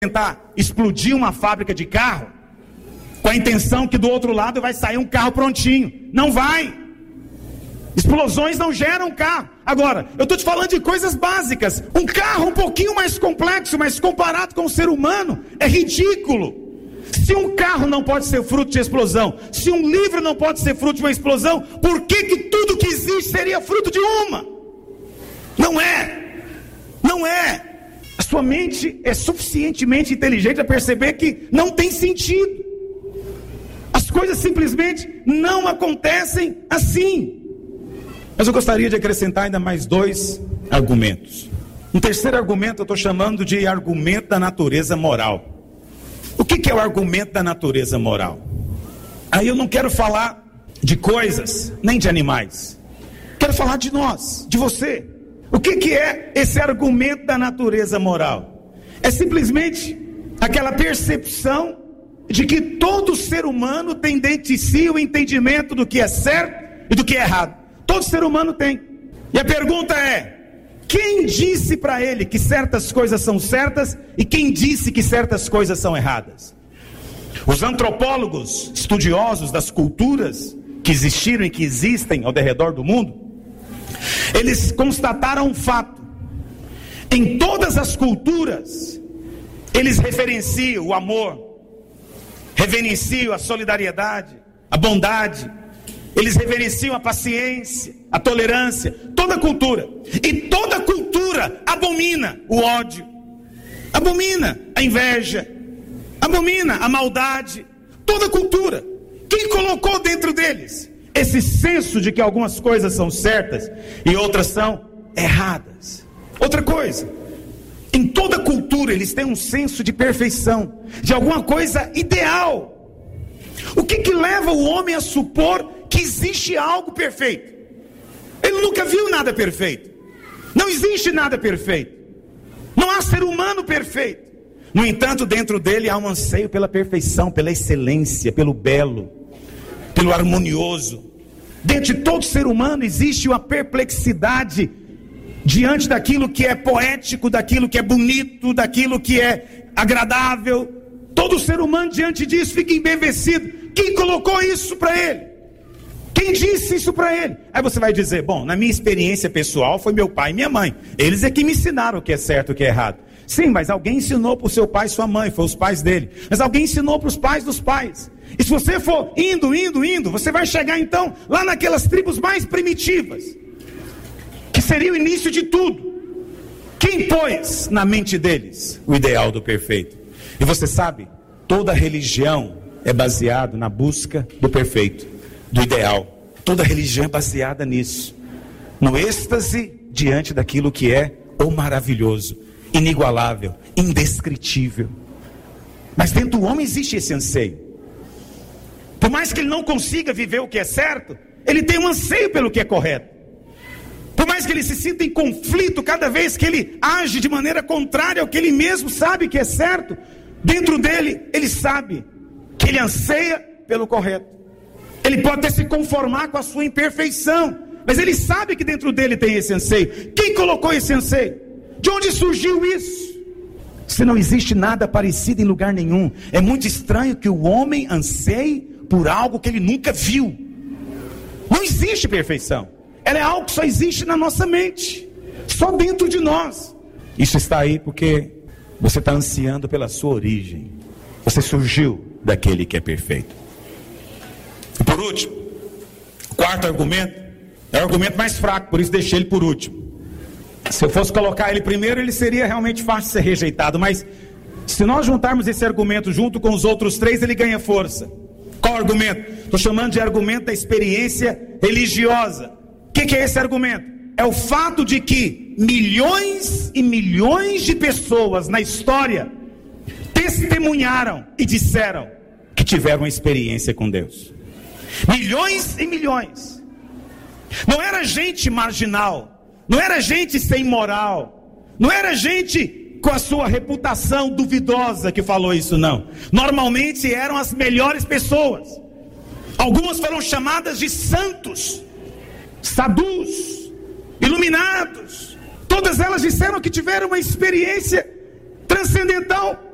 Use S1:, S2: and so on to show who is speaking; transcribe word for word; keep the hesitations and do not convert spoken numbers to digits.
S1: tentar explodir uma fábrica de carro com a intenção que do outro lado vai sair um carro prontinho. Não vai. Explosões não geram carro. Agora, eu estou te falando de coisas básicas. Um carro um pouquinho mais complexo, mas comparado com o ser humano, é ridículo. Se um carro não pode ser fruto de explosão, se um livro não pode ser fruto de uma explosão, por que que tudo que existe seria fruto de uma? Não é. Não é. A sua mente é suficientemente inteligente a perceber que não tem sentido. As coisas simplesmente não acontecem assim. Mas eu gostaria de acrescentar ainda mais dois argumentos. Um terceiro argumento eu estou chamando de argumento da natureza moral. O que, que é o argumento da natureza moral? Aí eu não quero falar de coisas, nem de animais. Quero falar de nós, de você. O que, que é esse argumento da natureza moral? É simplesmente aquela percepção de que todo ser humano tem dentro de si o entendimento do que é certo e do que é errado. Todo ser humano tem. E a pergunta é: quem disse para ele que certas coisas são certas e quem disse que certas coisas são erradas? Os antropólogos, estudiosos das culturas que existiram e que existem ao redor do mundo, eles constataram um fato: em todas as culturas, eles referenciam o amor, reverenciam a solidariedade, a bondade, eles reverenciam a paciência, a tolerância, toda cultura. E toda cultura abomina o ódio, abomina a inveja, abomina a maldade. Toda cultura. Quem colocou dentro deles esse senso de que algumas coisas são certas e outras são erradas? Outra coisa, em toda cultura eles têm um senso de perfeição, de alguma coisa ideal. O que que leva o homem a supor que existe algo perfeito? Ele nunca viu nada perfeito. Não existe nada perfeito. Não há ser humano perfeito. No entanto, dentro dele há um anseio pela perfeição, pela excelência, pelo belo, pelo harmonioso. Dentro de todo ser humano existe uma perplexidade diante daquilo que é poético, daquilo que é bonito, daquilo que é agradável. Todo ser humano diante disso fica embevecido. Quem colocou isso para ele? Quem disse isso para ele? Aí você vai dizer: bom, na minha experiência pessoal foi meu pai e minha mãe. Eles é que me ensinaram o que é certo e o que é errado. Sim, mas alguém ensinou para o seu pai e sua mãe, foi os pais dele. Mas alguém ensinou para os pais dos pais. E se você for indo, indo, indo, você vai chegar então lá naquelas tribos mais primitivas, que seria o início de tudo. Quem pôs na mente deles o ideal do perfeito? E você sabe, toda religião é baseada na busca do perfeito, do ideal. Toda religião é baseada nisso, no êxtase diante daquilo que é o maravilhoso, inigualável, indescritível. Mas dentro do homem existe esse anseio. Por mais que ele não consiga viver o que é certo, ele tem um anseio pelo que é correto. Por mais que ele se sinta em conflito cada vez que ele age de maneira contrária ao que ele mesmo sabe que é certo, dentro dele ele sabe que ele anseia pelo correto. Ele pode até se conformar com a sua imperfeição, mas ele sabe que dentro dele tem esse anseio. Quem colocou esse anseio? De onde surgiu isso? Se não existe nada parecido em lugar nenhum, é muito estranho que o homem anseie por algo que ele nunca viu. Não existe perfeição. Ela é algo que só existe na nossa mente, só dentro de nós. Isso está aí porque você está ansiando pela sua origem. Você surgiu daquele que é perfeito. E por último, o quarto argumento é o argumento mais fraco, por isso deixei ele por último. Se eu fosse colocar ele primeiro, ele seria realmente fácil de ser rejeitado, mas se nós juntarmos esse argumento junto com os outros três, ele ganha força. Qual argumento? Estou chamando de argumento da experiência religiosa. O que, que é esse argumento? É o fato de que milhões e milhões de pessoas na história testemunharam e disseram que tiveram uma experiência com Deus. Milhões e milhões. Não era gente marginal, não era gente sem moral, não era gente com a sua reputação duvidosa que falou isso, não. Normalmente eram as melhores pessoas. Algumas foram chamadas de santos, sadus, iluminados. Todas elas disseram que tiveram uma experiência transcendental